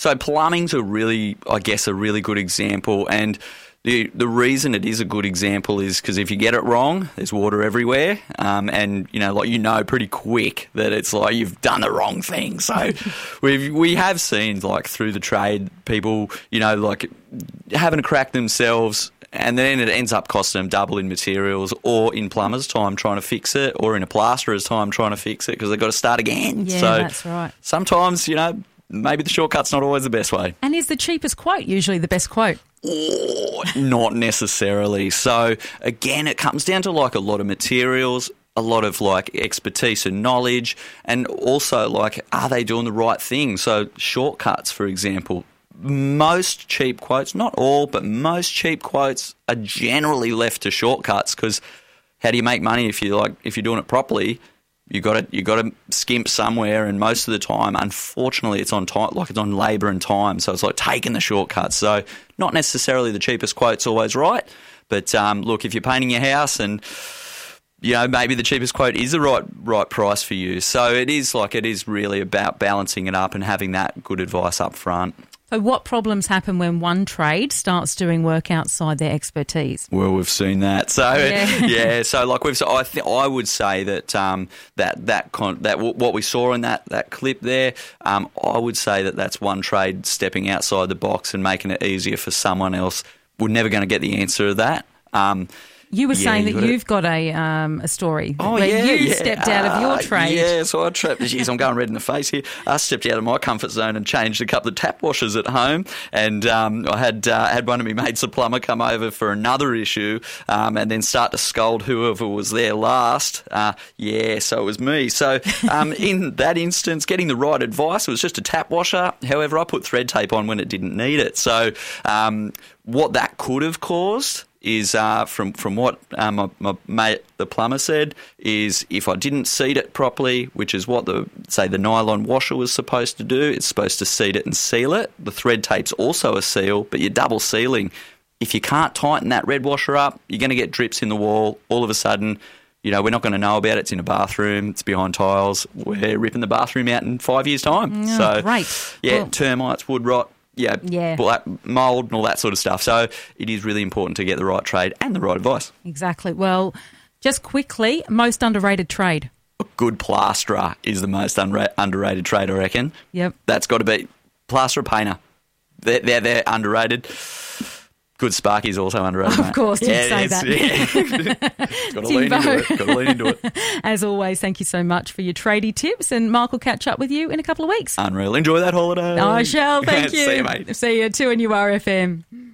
So plumbing's a really good example, and the reason it is a good example is because if you get it wrong, there's water everywhere, and pretty quick that it's like you've done the wrong thing. So we have seen through the trade people having a crack themselves, and then it ends up costing them double in materials, or in plumber's time trying to fix it, or in a plasterer's time trying to fix it because they've got to start again. Yeah, so that's right. Sometimes maybe the shortcut's not always the best way. And is the cheapest quote usually the best quote? Oh, not necessarily. So again, it comes down to a lot of materials, a lot of expertise and knowledge, and also are they doing the right thing? So shortcuts, for example, most cheap quotes, not all, but most cheap quotes are generally left to shortcuts, because how do you make money if you're doing it properly? You got to skimp somewhere, and most of the time, unfortunately, it's on time, it's on labour and time. So it's taking the shortcuts. So not necessarily the cheapest quote's always right, but look, if you're painting your house and maybe the cheapest quote is the right price for you. So it is really about balancing it up and having that good advice up front. So what problems happen when one trade starts doing work outside their expertise? Well, we've seen that. So yeah. So I would say that that what we saw in that clip there, I would say that that's one trade stepping outside the box and making it easier for someone else. We're never going to get the answer to that. You were saying that you've got a story where you stepped out of your trade. Yeah, so I trapped. Geez, I'm going red in the face here. I stepped out of my comfort zone and changed a couple of tap washers at home, and I had one of my mates, a plumber, come over for another issue, and then start to scold whoever was there last. So it was me. So in that instance, getting the right advice, it was just a tap washer. However, I put thread tape on when it didn't need it. So what that could have caused is from what my mate, the plumber, said, is if I didn't seat it properly, which is what the nylon washer was supposed to do, it's supposed to seat it and seal it. The thread tape's also a seal, but you're double sealing. If you can't tighten that red washer up, you're going to get drips in the wall. All of a sudden, we're not going to know about it. It's in a bathroom. It's behind tiles. We're ripping the bathroom out in 5 years' time. Oh, so, great. Yeah, well, termites, wood rot. Black mould and all that sort of stuff. So it is really important to get the right trade and the right advice. Exactly. Well, just quickly, most underrated trade? A good plasterer is the most underrated trade, I reckon. Yep. That's got to be plasterer, painter. They're underrated. Good Sparky's also underrated. Of course, you'd say that. Yeah. Got to lean into it. As always, thank you so much for your tradie tips, and Mark will catch up with you in a couple of weeks. Unreal. Enjoy that holiday. I shall, thank you. See you, mate. See you, 2NURFM.